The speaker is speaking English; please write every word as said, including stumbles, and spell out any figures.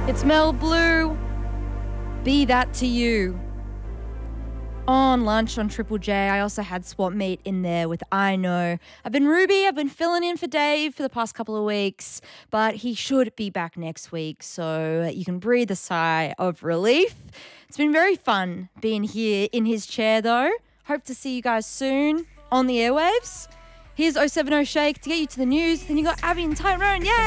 It's Mel Blue. Be that to you. On lunch on Triple J, I also had Swap Meet in there with I Know. I've been Ruby. I've been filling in for Dave for the past couple of weeks, but he should be back next week, so you can breathe a sigh of relief. It's been very fun being here in his chair, though. Hope to see you guys soon on the airwaves. Here's oh seven oh Shake to get you to the news. Then you got Abby and Tyrone. Yay!